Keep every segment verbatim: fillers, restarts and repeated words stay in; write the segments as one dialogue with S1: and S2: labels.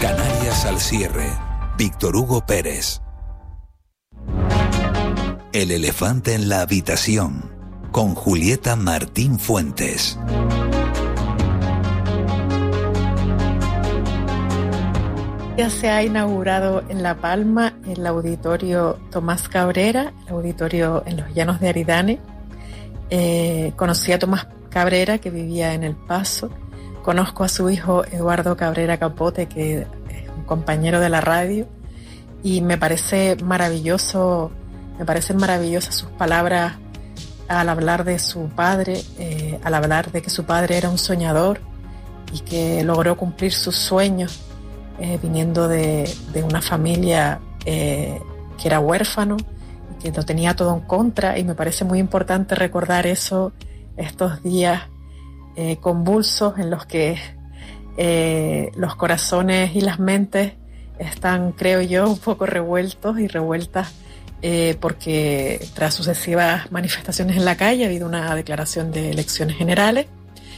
S1: Canarias al cierre. Víctor Hugo Pérez. El elefante en la habitación, con Julieta Martín Fuentes.
S2: Ya se ha inaugurado en La Palma el auditorio Tomás Cabrera, el auditorio en los Llanos de Aridane. Eh, conocí a Tomás Cabrera, que vivía en El Paso. Conozco a su hijo Eduardo Cabrera Capote, que es un compañero de la radio, y me parece maravilloso, me parecen maravillosas sus palabras al hablar de su padre, eh, al hablar de que su padre era un soñador y que logró cumplir sus sueños. Eh, viniendo de, de una familia eh, que era huérfano, que lo tenía todo en contra, y me parece muy importante recordar eso estos días eh, convulsos en los que eh, los corazones y las mentes están, creo yo, un poco revueltos y revueltas eh, porque tras sucesivas manifestaciones en la calle ha habido una declaración de elecciones generales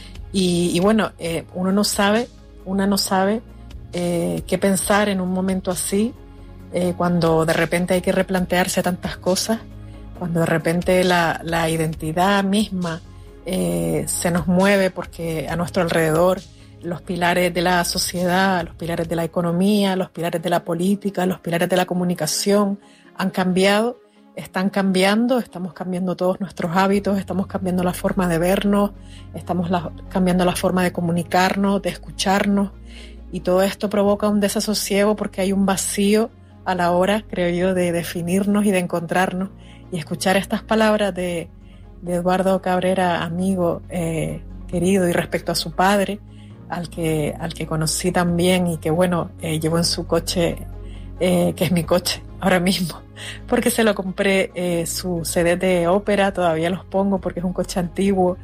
S2: y, y bueno, eh, uno no sabe, una no sabe Eh, qué pensar en un momento así, eh, cuando de repente hay que replantearse tantas cosas, cuando de repente la, la identidad misma eh, se nos mueve porque a nuestro alrededor los pilares de la sociedad, los pilares de la economía, los pilares de la política, los pilares de la comunicación han cambiado, están cambiando, estamos cambiando todos nuestros hábitos, estamos cambiando la forma de vernos, estamos la, cambiando la forma de comunicarnos, de escucharnos. Y todo esto provoca un desasosiego porque hay un vacío a la hora, creo yo, de definirnos y de encontrarnos. Y escuchar estas palabras de, de Eduardo Cabrera, amigo eh, querido, y respecto a su padre, al que, al que conocí también y que, bueno, eh, llevo en su coche, eh, que es mi coche ahora mismo, porque se lo compré, eh, su C D de ópera, todavía los pongo porque es un coche antiguo.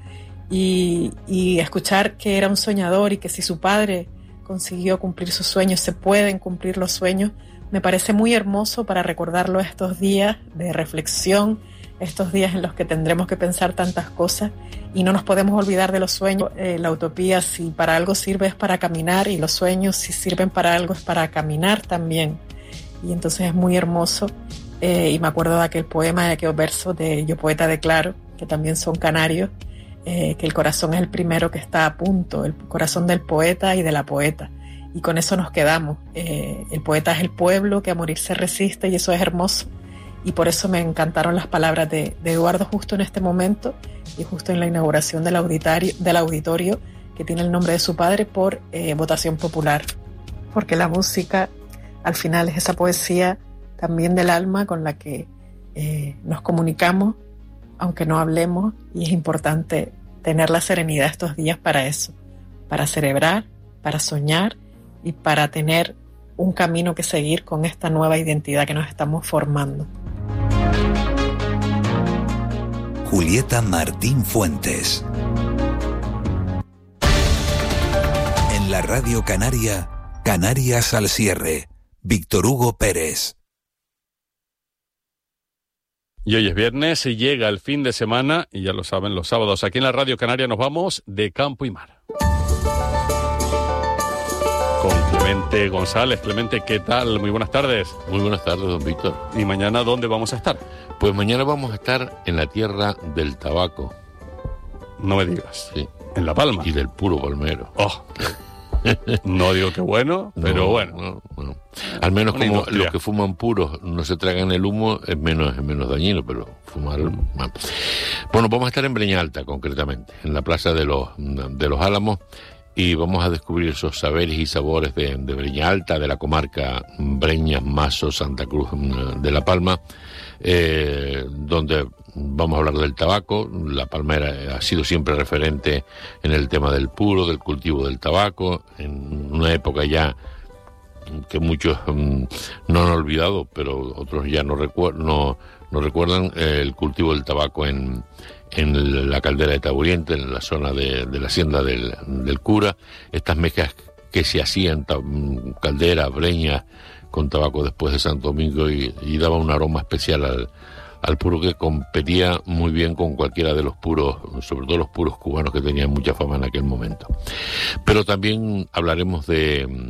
S2: Y, y escuchar que era un soñador y que si su padre consiguió cumplir sus sueños, se pueden cumplir los sueños, me parece muy hermoso para recordarlo estos días de reflexión, estos días en los que tendremos que pensar tantas cosas y no nos podemos olvidar de los sueños. Eh, la utopía, si para algo sirve, es para caminar, y los sueños, si sirven para algo, es para caminar también. Y entonces es muy hermoso, eh, y me acuerdo de aquel poema, de aquellos versos de Yo Poeta Declaro, que también son canarios, Eh, que el corazón es el primero que está a punto, el corazón del poeta y de la poeta, y con eso nos quedamos. Eh, el poeta es el pueblo que a morir se resiste, y eso es hermoso, y por eso me encantaron las palabras de, de Eduardo justo en este momento y justo en la inauguración del auditorio, del auditorio que tiene el nombre de su padre por eh, votación popular, porque la música al final es esa poesía también del alma con la que eh, nos comunicamos aunque no hablemos, y es importante tener la serenidad estos días para eso, para celebrar, para soñar y para tener un camino que seguir con esta nueva identidad que nos estamos formando.
S1: Julieta Martín Fuentes. En la Radio Canaria, Canarias al cierre, Víctor Hugo Pérez.
S3: Y hoy es viernes y llega el fin de semana, y ya lo saben, los sábados aquí en la Radio Canaria nos vamos de campo y mar. Con Clemente González. Clemente, ¿qué tal? Muy buenas tardes.
S4: Muy buenas tardes, don Víctor.
S3: ¿Y mañana dónde vamos a estar?
S4: Pues mañana vamos a estar en la tierra del tabaco.
S3: No me digas.
S4: Sí.
S3: En La Palma.
S4: Y del puro palmero.
S3: Oh. No digo que bueno, pero
S4: no,
S3: bueno.
S4: No, bueno. Al menos Una como industria. Los que fuman puros no se tragan el humo, es menos, es menos dañino, pero fumar... Mm. Bueno, vamos a estar en Breña Alta, concretamente, en la Plaza de los, de los Álamos, y vamos a descubrir esos saberes y sabores de, de Breña Alta, de la comarca Breñas, Mazo, Santa Cruz de La Palma, eh, donde vamos a hablar del tabaco. La Palma era, ha sido siempre referente en el tema del puro, del cultivo del tabaco, en una época ya que muchos um, no han olvidado, pero otros ya no, recuer- no, no recuerdan, eh, el cultivo del tabaco en, en la caldera de Taburiente, en la zona de, de la hacienda del, del cura, estas mezclas que se hacían, ta- caldera, breña, con tabaco después de Santo Domingo, y, y daba un aroma especial al al puro que competía muy bien con cualquiera de los puros, sobre todo los puros cubanos que tenían mucha fama en aquel momento. Pero también hablaremos de,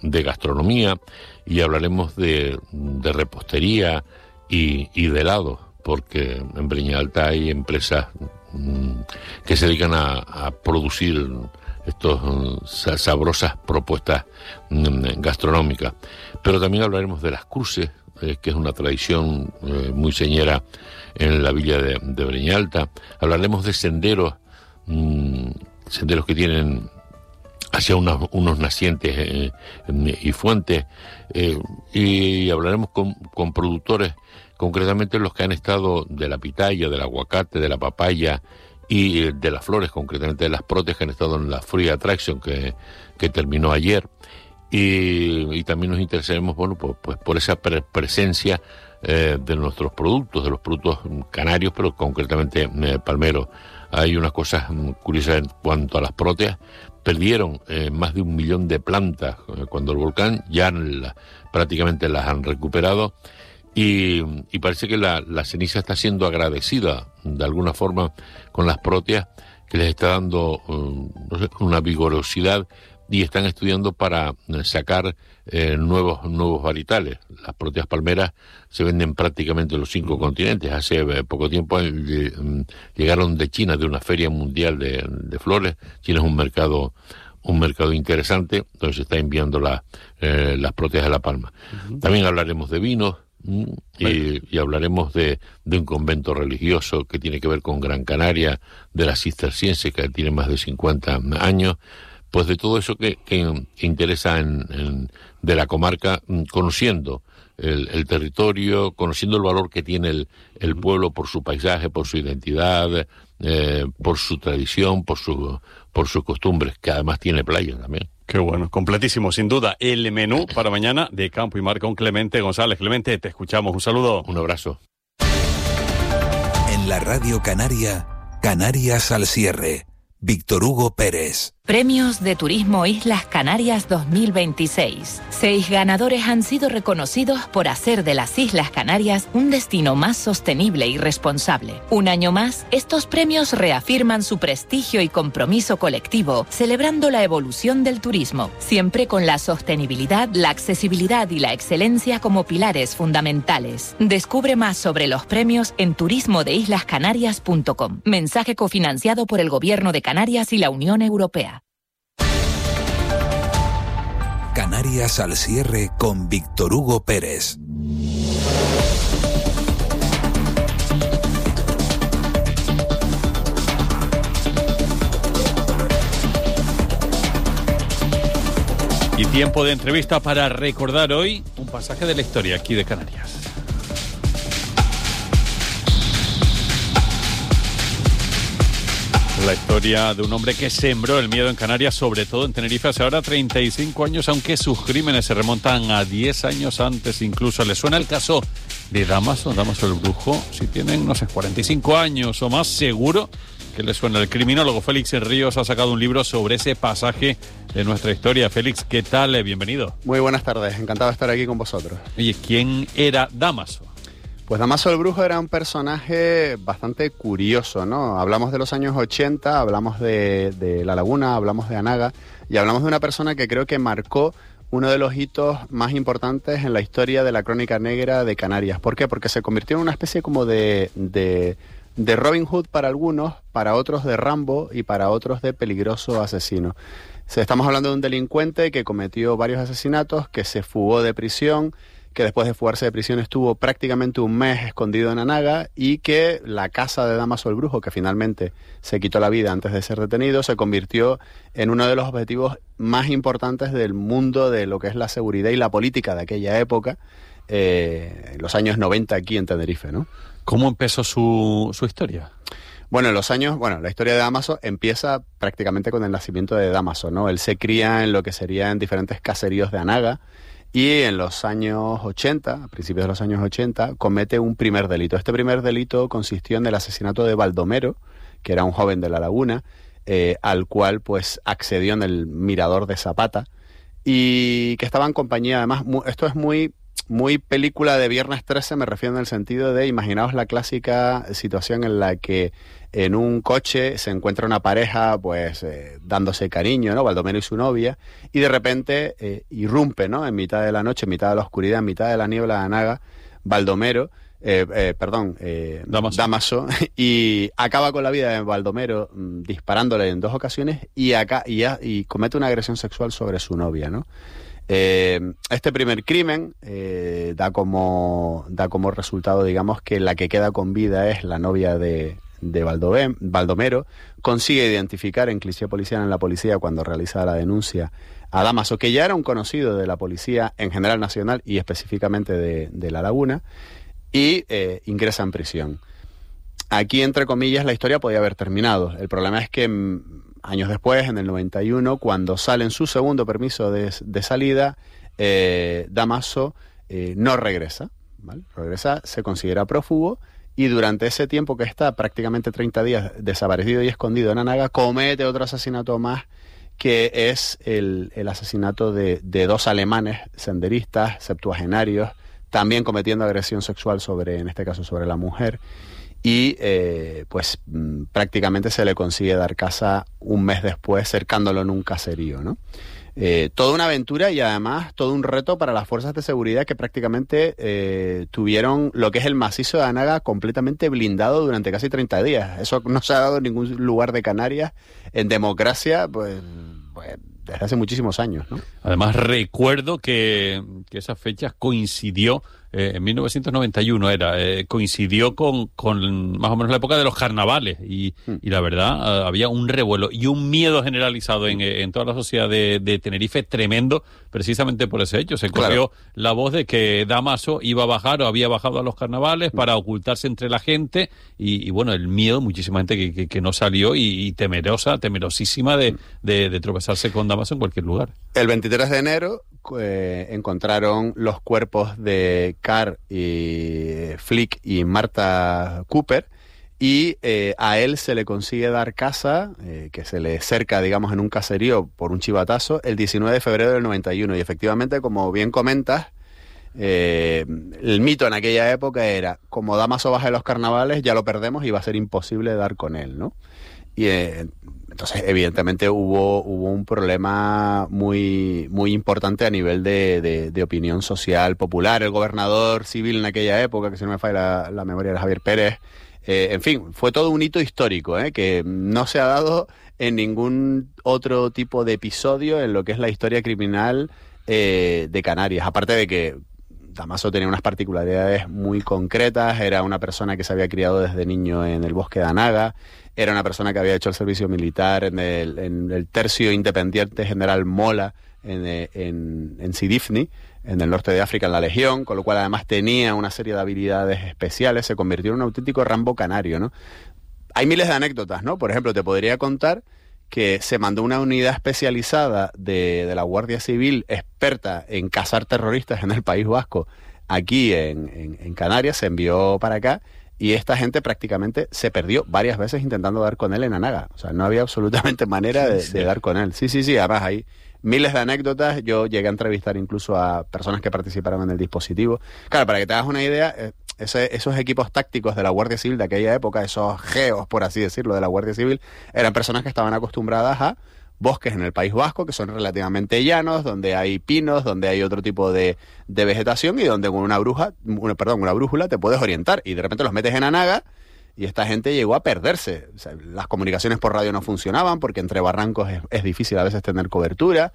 S4: de gastronomía y hablaremos de, de repostería y, y de helados, porque en Breña Alta hay empresas mmm, que se dedican a, a producir estas um, sabrosas propuestas um, gastronómicas. Pero también hablaremos de las cruces, eh, que es una tradición eh, muy señera en la villa de, de Breña Alta. Hablaremos de senderos, um, senderos que tienen hacia unos, unos nacientes eh, y fuentes, eh, y hablaremos con, con productores, concretamente los que han estado de la pitaya, del aguacate, de la papaya y de las flores, concretamente de las próteas, que han estado en la Free Attraction que, que terminó ayer. Y, y también nos interesaremos, bueno, pues, pues por esa pre presencia eh, de nuestros productos, de los productos canarios, pero concretamente eh, palmeros. Hay unas cosas curiosas en cuanto a las próteas. Perdieron eh, más de un millón de plantas eh, cuando el volcán, ya la, prácticamente las han recuperado, y, y parece que la, la ceniza está siendo agradecida de alguna forma con las próteas, que les está dando um, no sé, una vigorosidad, y están estudiando para sacar eh, nuevos nuevos varietales. Las próteas palmeras se venden prácticamente en los cinco continentes. Hace eh, poco tiempo eh, llegaron de China, de una feria mundial de, de flores. China es un mercado un mercado interesante, donde se está enviando la, eh, las próteas de La Palma. Uh-huh. También hablaremos de vinos, mm, y, y hablaremos de, de un convento religioso que tiene que ver con Gran Canaria, de las cistercienses, que tiene más de cincuenta años. Pues de todo eso que, que, que interesa en, en, de la comarca, conociendo el, el territorio, conociendo el valor que tiene el, el pueblo por su paisaje, por su identidad, eh, por su tradición, por su por sus costumbres, que además tiene playa también.
S3: Qué bueno, completísimo, sin duda. El menú para mañana de Campo y Mar con Clemente González. Clemente, te escuchamos. Un saludo.
S4: Un abrazo.
S1: En la Radio Canaria, Canarias al cierre. Víctor Hugo Pérez.
S5: Premios de Turismo Islas Canarias dos mil veintiséis. Seis ganadores han sido reconocidos por hacer de las Islas Canarias un destino más sostenible y responsable. Un año más, estos premios reafirman su prestigio y compromiso colectivo, celebrando la evolución del turismo, siempre con la sostenibilidad, la accesibilidad y la excelencia como pilares fundamentales. Descubre más sobre los premios en turismo de islas canarias punto com. Mensaje cofinanciado por el Gobierno de Canarias y la Unión Europea.
S1: Canarias al cierre con Víctor Hugo Pérez.
S3: Y tiempo de entrevista para recordar hoy un pasaje de la historia aquí de Canarias. La historia de un hombre que sembró el miedo en Canarias, sobre todo en Tenerife, hace ahora treinta y cinco años, aunque sus crímenes se remontan a diez años antes incluso. ¿Le suena el caso de Dámaso, Dámaso el Brujo? Si tienen, no sé, cuarenta y cinco años o más, seguro que le suena. El criminólogo Félix Ríos ha sacado un libro sobre ese pasaje de nuestra historia. Félix, ¿qué tal? Bienvenido.
S6: Muy buenas tardes, encantado de estar aquí con vosotros.
S3: Oye, ¿quién era Dámaso?
S6: Pues Dámaso el Brujo era un personaje bastante curioso, ¿no? Hablamos de los años ochenta, hablamos de, de La Laguna, hablamos de Anaga, y hablamos de una persona que creo que marcó uno de los hitos más importantes en la historia de la crónica negra de Canarias. ¿Por qué? Porque se convirtió en una especie como de, de, de Robin Hood para algunos, para otros de Rambo y para otros de peligroso asesino. Estamos hablando de un delincuente que cometió varios asesinatos, que se fugó de prisión, que después de fugarse de prisión estuvo prácticamente un mes escondido en Anaga, y que la casa de Dámaso el Brujo, que finalmente se quitó la vida antes de ser detenido, se convirtió en uno de los objetivos más importantes del mundo de lo que es la seguridad y la política de aquella época, eh, en los años noventa aquí en Tenerife, ¿no?
S3: ¿Cómo empezó su, su historia?
S6: Bueno, en los años, bueno, la historia de Dámaso empieza prácticamente con el nacimiento de Dámaso, ¿no? Él se cría en lo que serían diferentes caseríos de Anaga, y en los años ochenta, a principios de los años ochenta, comete un primer delito. Este primer delito consistió en el asesinato de Baldomero, que era un joven de La Laguna, eh, al cual pues accedió en el mirador de Zapata, y que estaba en compañía, además, mu- esto es muy muy película de Viernes trece, me refiero en el sentido de, imaginaos la clásica situación en la que en un coche se encuentra una pareja, pues, eh, dándose cariño, ¿no? Baldomero y su novia, y de repente eh, irrumpe, ¿no? En mitad de la noche, en mitad de la oscuridad, en mitad de la niebla de Anaga, Baldomero, eh, eh, perdón, eh,
S3: Dámaso.
S6: Dámaso, y acaba con la vida de Baldomero mmm, disparándole en dos ocasiones y, acá, y, ya, y comete una agresión sexual sobre su novia, ¿no? Eh, este primer crimen eh, da como da como resultado, digamos, que la que queda con vida es la novia de, de Baldomero, Baldomero. Consigue identificar en cliché policial en la policía cuando realiza la denuncia a Dámaso, que ya era un conocido de la policía en general nacional y específicamente de, de La Laguna, y eh, ingresa en prisión. Aquí, entre comillas, la historia podía haber terminado. El problema es que años después, en el noventa y uno, cuando sale en su segundo permiso de, de salida, eh, Dámaso eh, no regresa, ¿vale? Regresa, se considera prófugo, y durante ese tiempo que está prácticamente treinta días desaparecido y escondido en Anaga, comete otro asesinato más, que es el, el asesinato de, de dos alemanes senderistas, septuagenarios, también cometiendo agresión sexual sobre, en este caso, sobre la mujer. Y eh, pues m, prácticamente se le consigue dar caza un mes después, cercándolo en un caserío, ¿no? Eh, toda una aventura y además todo un reto para las fuerzas de seguridad, que prácticamente eh, tuvieron lo que es el macizo de Anaga completamente blindado durante casi treinta días. Eso no se ha dado en ningún lugar de Canarias en democracia, pues, pues desde hace muchísimos años, ¿no?
S3: Además, recuerdo que, que esa fecha coincidió, eh, en mil novecientos noventa y uno era, eh, coincidió con, con más o menos la época de los carnavales, y, mm. y la verdad, eh, había un revuelo y un miedo generalizado en, en toda la sociedad de, de Tenerife tremendo, precisamente por ese hecho. Se corrió claro. la voz de que Dámaso iba a bajar o había bajado a los carnavales mm. para ocultarse entre la gente, y, y bueno, el miedo, muchísima gente que, que, que no salió, y, y temerosa, temerosísima de, mm. de, de tropezarse con Dámaso en cualquier lugar.
S6: El veintitrés de enero eh, encontraron los cuerpos de Carr y Flick y Marta Cooper, y eh, a él se le consigue dar caza, eh, que se le cerca, digamos, en un caserío por un chivatazo, el diecinueve de febrero del noventa y uno. Y efectivamente, como bien comentas, eh, el mito en aquella época era, como Dámaso baja de los carnavales, ya lo perdemos y va a ser imposible dar con él, ¿no? Y eh, entonces, evidentemente, hubo, hubo un problema muy, muy importante a nivel de, de, de opinión social popular. El gobernador civil en aquella época, que si no me falla la, la memoria, era Javier Pérez. Eh, en fin, fue todo un hito histórico, ¿eh? Que no se ha dado en ningún otro tipo de episodio en lo que es la historia criminal eh, de Canarias. Aparte de que Dámaso tenía unas particularidades muy concretas, era una persona que se había criado desde niño en el bosque de Anaga, era una persona que había hecho el servicio militar en el, en el tercio independiente General Mola en, en, en Sidifni, en el norte de África, en la Legión, con lo cual además tenía una serie de habilidades especiales, se convirtió en un auténtico Rambo canario, ¿no? Hay miles de anécdotas, ¿no? Por ejemplo, te podría contar que se mandó una unidad especializada de, de la Guardia Civil, experta en cazar terroristas en el País Vasco, aquí en, en, en Canarias, se envió para acá, y esta gente prácticamente se perdió varias veces intentando dar con él en Anaga. O sea, no había absolutamente manera de, de dar con él. Sí, sí, sí, además hay miles de anécdotas. Yo llegué a entrevistar incluso a personas que participaron en el dispositivo. Claro, para que te hagas una idea, ese, esos equipos tácticos de la Guardia Civil de aquella época, esos geos, por así decirlo, de la Guardia Civil, eran personas que estaban acostumbradas a bosques en el País Vasco, que son relativamente llanos, donde hay pinos, donde hay otro tipo de, de vegetación, y donde con una bruja, una, perdón, una brújula te puedes orientar, y de repente los metes en Anaga, y esta gente llegó a perderse. O sea, las comunicaciones por radio no funcionaban, porque entre barrancos es, es difícil a veces tener cobertura,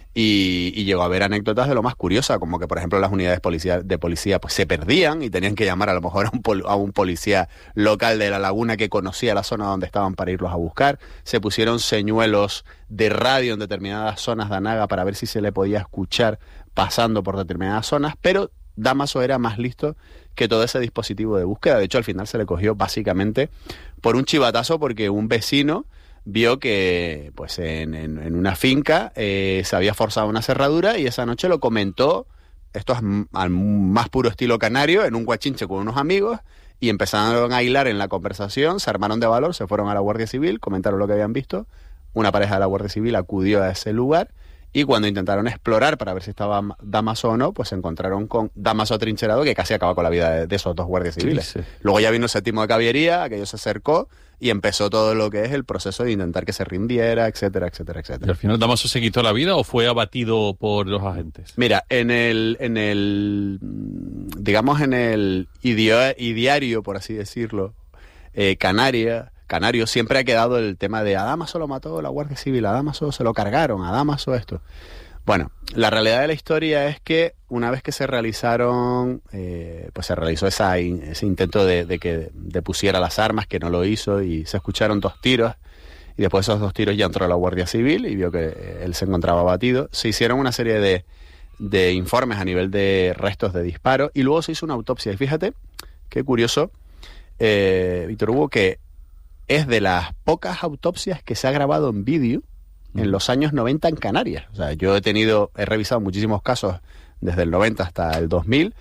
S6: y, y llegó a haber anécdotas de lo más curiosa, como que, por ejemplo, las unidades policía, de policía pues se perdían y tenían que llamar a lo mejor a un, pol, a un policía local de La Laguna que conocía la zona donde estaban para irlos a buscar. Se pusieron señuelos de radio en determinadas zonas de Anaga para ver si se le podía escuchar pasando por determinadas zonas, pero Dámaso era más listo que todo ese dispositivo de búsqueda. De hecho, al final se le cogió básicamente por un chivatazo, porque un vecino vio que pues en, en, en una finca eh, se había forzado una cerradura, y esa noche lo comentó, esto es al más puro estilo canario, en un guachinche con unos amigos, y empezaron a hilar en la conversación, se armaron de valor, se fueron a la Guardia Civil, comentaron lo que habían visto, una pareja de la Guardia Civil acudió a ese lugar y cuando intentaron explorar para ver si estaba Dámaso o no, pues se encontraron con Dámaso atrincherado, que casi acaba con la vida de, de esos dos guardias civiles. Sí, sí. Luego ya vino el séptimo de caballería, aquello se acercó y empezó todo lo que es el proceso de intentar que se rindiera, etcétera, etcétera, etcétera.
S3: ¿Y al final Dámaso se quitó la vida o fue abatido por los agentes?
S6: Mira, en el, en el digamos en el ideario, por así decirlo, eh, Canaria... Canario siempre ha quedado el tema de a Dámaso lo mató la Guardia Civil, a Dámaso se lo cargaron, a Dámaso esto. Bueno, la realidad de la historia es que una vez que se realizaron, eh, pues se realizó esa, ese intento de, de que depusiera las armas, que no lo hizo, y se escucharon dos tiros, y después de esos dos tiros ya entró la Guardia Civil y vio que él se encontraba abatido. Se hicieron una serie de, de informes a nivel de restos de disparo, y luego se hizo una autopsia. Y fíjate, qué curioso, eh, Víctor Hugo, que es de las pocas autopsias que se ha grabado en vídeo en los años noventa en Canarias. O sea, yo he tenido, he revisado muchísimos casos desde el noventa hasta el dos mil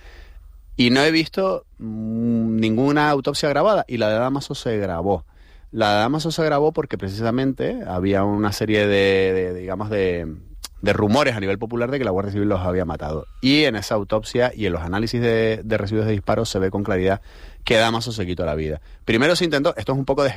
S6: y no he visto mmm, ninguna autopsia grabada, y la de Dámaso se grabó. La de Dámaso se grabó porque precisamente había una serie de, de digamos, de, de rumores a nivel popular de que la Guardia Civil los había matado. Y en esa autopsia y en los análisis de, de residuos de disparos se ve con claridad que Dámaso se quitó la vida. Primero se intentó, esto es un poco de,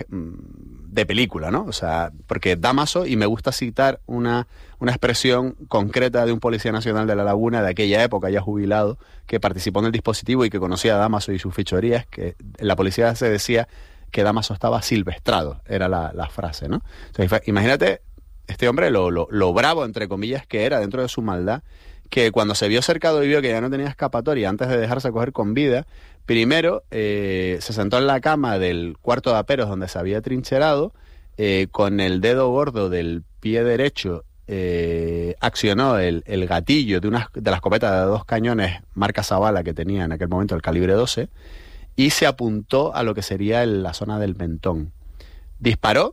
S6: de película, ¿no? O sea, porque Dámaso, y me gusta citar una, una expresión concreta de un policía nacional de La Laguna de aquella época, ya jubilado, que participó en el dispositivo y que conocía a Dámaso y sus fechorías, que en la policía se decía que Dámaso estaba silvestrado, era la, la frase, ¿no? O sea, imagínate este hombre, lo, lo, lo bravo, entre comillas, que era dentro de su maldad, que cuando se vio cercado y vio que ya no tenía escapatoria antes de dejarse coger con vida, primero eh, se sentó en la cama del cuarto de aperos donde se había trincherado, eh, con el dedo gordo del pie derecho eh, accionó el, el gatillo de, una, de la escopeta de dos cañones marca Zavala que tenía en aquel momento el calibre doce, y se apuntó a lo que sería el, la zona del mentón. Disparó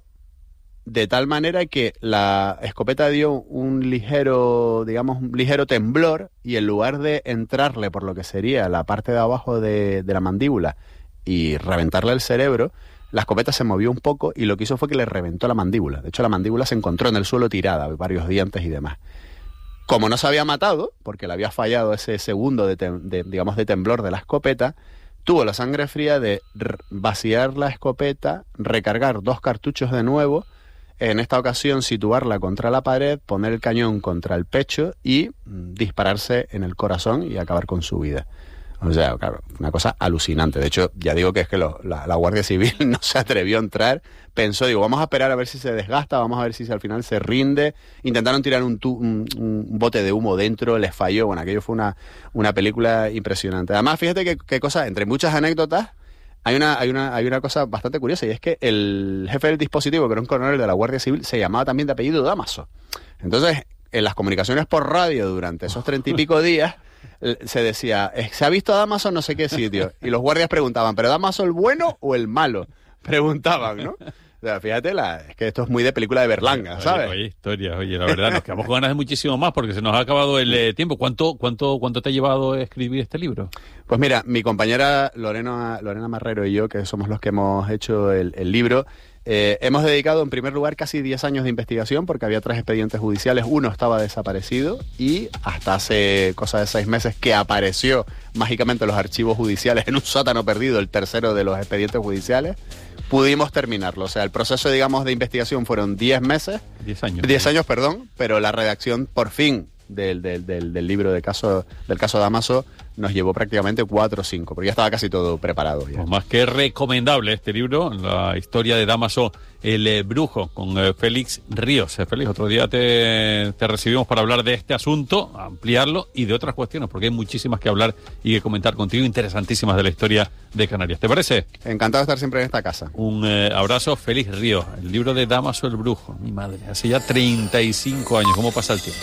S6: de tal manera que la escopeta dio un ligero, digamos, un ligero temblor, y en lugar de entrarle por lo que sería la parte de abajo de, de la mandíbula y reventarle el cerebro, la escopeta se movió un poco y lo que hizo fue que le reventó la mandíbula. De hecho, la mandíbula se encontró en el suelo tirada, varios dientes y demás. Como no se había matado, porque le había fallado ese segundo de, de, digamos, de temblor de la escopeta, tuvo la sangre fría de vaciar la escopeta, recargar dos cartuchos de nuevo, en esta ocasión situarla contra la pared, poner el cañón contra el pecho y mm, dispararse en el corazón y acabar con su vida. O sea, claro, una cosa alucinante. De hecho, ya digo que es que lo, la, la Guardia Civil no se atrevió a entrar. Pensó, digo, vamos a esperar a ver si se desgasta, vamos a ver si al final se rinde. Intentaron tirar un, tu, un, un bote de humo dentro, les falló. Bueno, aquello fue una, una película impresionante. Además, fíjate que, que cosa, entre muchas anécdotas, Hay una, hay, una, hay una cosa bastante curiosa, y es que el jefe del dispositivo, que era un coronel de la Guardia Civil, se llamaba también de apellido Dámaso. Entonces, en las comunicaciones por radio durante esos treinta y pico días, se decía, ¿se ha visto a Dámaso en no sé qué sitio? Y los guardias preguntaban, ¿pero Dámaso el bueno o el malo? Preguntaban, ¿no? O sea, fíjate, la, es que esto es muy de película de Berlanga, ¿sabes?
S3: Oye, oye, historia, oye, la verdad, nos quedamos con ganas de muchísimo más porque se nos ha acabado el eh, tiempo. ¿Cuánto, cuánto, ¿Cuánto te ha llevado a escribir este libro?
S6: Pues mira, mi compañera Lorena, Lorena Marrero y yo, que somos los que hemos hecho el, el libro, eh, hemos dedicado en primer lugar casi diez años de investigación, porque había tres expedientes judiciales, uno estaba desaparecido y hasta hace cosa de seis meses que apareció mágicamente en los archivos judiciales en un sótano perdido, el tercero de los expedientes judiciales. Pudimos terminarlo, o sea, el proceso, digamos, de investigación fueron diez meses.
S3: diez años.
S6: diez años, perdón, pero la redacción, por fin, del, del, del, del libro de caso, del caso Dámaso nos llevó prácticamente cuatro o cinco, porque ya estaba casi todo preparado. Ya.
S3: Pues más que recomendable este libro, la historia de Dámaso el eh, Brujo, con eh, Félix Ríos. Eh, Félix, otro día te, te recibimos para hablar de este asunto, ampliarlo y de otras cuestiones, porque hay muchísimas que hablar y que comentar contigo, interesantísimas de la historia de Canarias. ¿Te parece?
S6: Encantado de estar siempre en esta casa.
S3: Un eh, abrazo, Félix Ríos, el libro de Dámaso el Brujo. Mi madre, hace ya treinta y cinco años. ¿Cómo pasa el tiempo?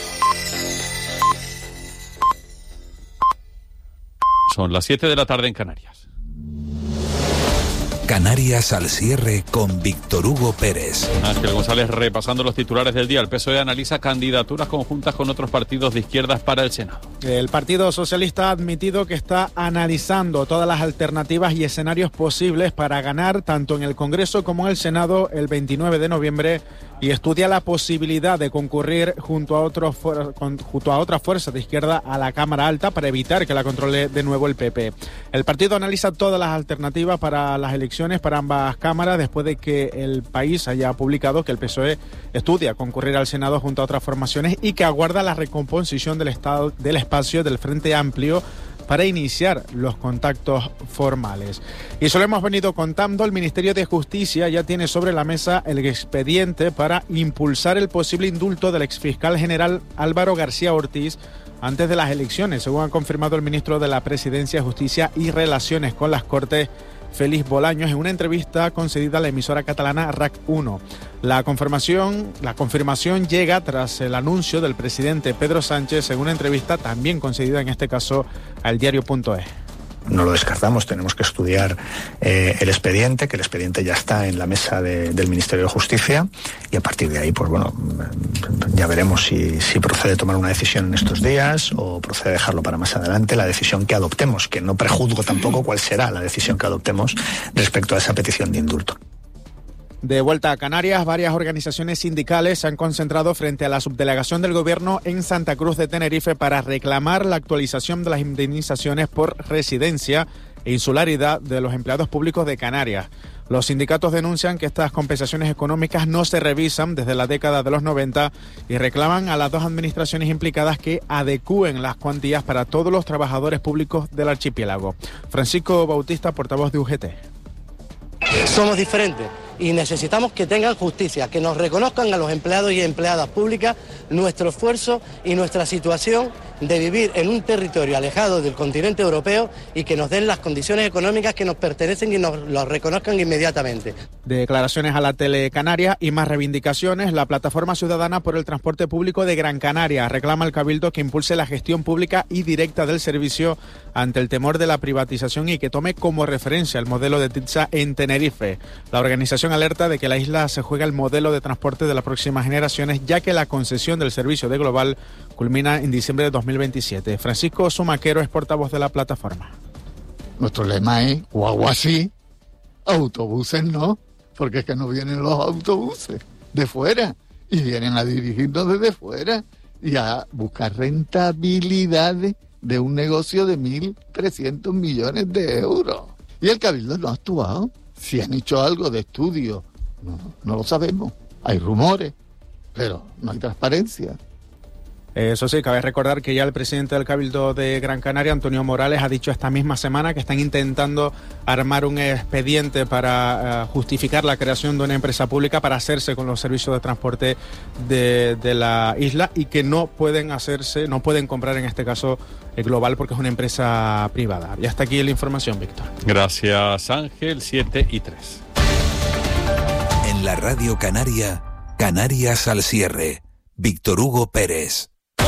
S3: Son las siete de la tarde en Canarias.
S1: Canarias al cierre con Víctor Hugo Pérez.
S3: Ángel González repasando los titulares del día. El P S O E analiza candidaturas conjuntas con otros partidos de izquierdas para el Senado.
S7: El Partido Socialista ha admitido que está analizando todas las alternativas y escenarios posibles para ganar tanto en el Congreso como en el Senado el veintinueve de noviembre y estudia la posibilidad de concurrir junto a, otros, junto a otras fuerzas de izquierda a la Cámara Alta para evitar que la controle de nuevo el P P. El partido analiza todas las alternativas para las elecciones para ambas cámaras después de que el país haya publicado que el P S O E estudia concurrir al Senado junto a otras formaciones y que aguarda la recomposición del, estado, del espacio del Frente Amplio para iniciar los contactos formales. Y eso lo hemos venido contando. El Ministerio de Justicia ya tiene sobre la mesa el expediente para impulsar el posible indulto del exfiscal general Álvaro García Ortiz antes de las elecciones, según ha confirmado el ministro de la Presidencia, Justicia y Relaciones con las Cortes, Félix Bolaños, en una entrevista concedida a la emisora catalana R A C uno. La confirmación, la confirmación llega tras el anuncio del presidente Pedro Sánchez en una entrevista también concedida en este caso al diario punto es.
S8: No lo descartamos, tenemos que estudiar eh, el expediente, que el expediente ya está en la mesa de, del Ministerio de Justicia, y a partir de ahí, pues bueno, ya veremos si, si procede tomar una decisión en estos días o procede dejarlo para más adelante, la decisión que adoptemos, que no prejuzgo tampoco cuál será la decisión que adoptemos respecto a esa petición de indulto.
S7: De vuelta a Canarias, varias organizaciones sindicales se han concentrado frente a la subdelegación del Gobierno en Santa Cruz de Tenerife para reclamar la actualización de las indemnizaciones por residencia e insularidad de los empleados públicos de Canarias. Los sindicatos denuncian que estas compensaciones económicas no se revisan desde la década de los noventa y reclaman a las dos administraciones implicadas que adecúen las cuantías para todos los trabajadores públicos del archipiélago. Francisco Bautista, portavoz de U G T.
S9: Somos diferentes y necesitamos que tengan justicia, que nos reconozcan a los empleados y empleadas públicas nuestro esfuerzo y nuestra situación de vivir en un territorio alejado del continente europeo y que nos den las condiciones económicas que nos pertenecen y nos los reconozcan inmediatamente.
S7: Declaraciones a la Tele Canaria y más reivindicaciones. La Plataforma Ciudadana por el Transporte Público de Gran Canaria reclama al Cabildo que impulse la gestión pública y directa del servicio ante el temor de la privatización y que tome como referencia el modelo de Titsa en Tenerife. La organización alerta de que la isla se juega el modelo de transporte de las próximas generaciones, ya que la concesión del servicio de Global culmina en diciembre de dos mil veintisiete. Francisco Sumaquero es portavoz de la plataforma.
S10: Nuestro lema es o algo así, autobuses no, porque es que no vienen los autobuses de fuera y vienen a dirigirnos desde fuera y a buscar rentabilidades de un negocio de mil trescientos millones de euros. Y el Cabildo no ha actuado. Si han hecho algo de estudio, no, no lo sabemos. Hay rumores, pero no hay transparencia.
S7: Eso sí, cabe recordar que ya el presidente del Cabildo de Gran Canaria, Antonio Morales, ha dicho esta misma semana que están intentando armar un expediente para uh, justificar la creación de una empresa pública para hacerse con los servicios de transporte de, de la isla y que no pueden hacerse, no pueden comprar en este caso el Global porque es una empresa privada. Y hasta aquí la información, Víctor.
S3: Gracias, Ángel. siete y tres.
S1: En la Radio Canaria, Canarias al cierre. Víctor Hugo Pérez.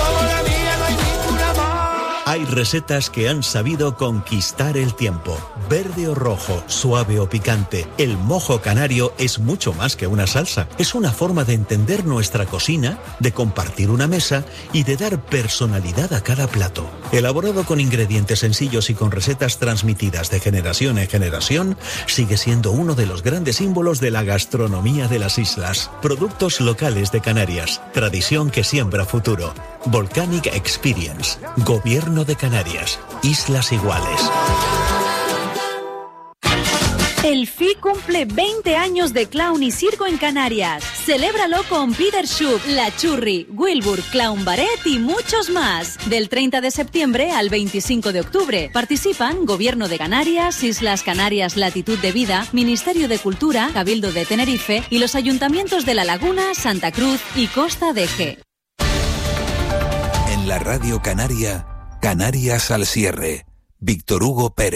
S11: Hay recetas que han sabido conquistar el tiempo. Verde o rojo, suave o picante, el mojo canario es mucho más que una salsa. Es una forma de entender nuestra cocina, de compartir una mesa y de dar personalidad a cada plato. Elaborado con ingredientes sencillos y con recetas transmitidas de generación en generación, sigue siendo uno de los grandes símbolos de la gastronomía de las islas. Productos locales de Canarias, tradición que siembra futuro. Volcanic Experience, Gobierno de Canarias, Islas Iguales.
S12: El F I cumple veinte años de clown y circo en Canarias. Celébralo con Peter Schupp, La Churri, Wilbur, Clown Barret y muchos más. Del treinta de septiembre al veinticinco de octubre. Participan Gobierno de Canarias, Islas Canarias Latitud de Vida, Ministerio de Cultura, Cabildo de Tenerife y los ayuntamientos de La Laguna, Santa Cruz y Costa de G.
S1: En la Radio Canaria, Canarias al cierre. Víctor Hugo Pérez.